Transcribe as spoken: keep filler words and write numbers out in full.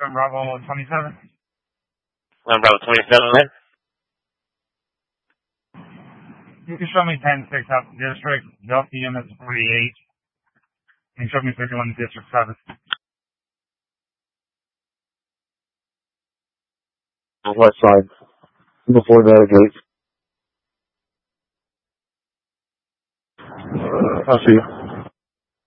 from Bravo twenty-seven. One Bravo twenty-seven, man. You can show me ten six up district, Delta units forty-eight. And show me fifty-one district seven. West side. Before that gate. I see you.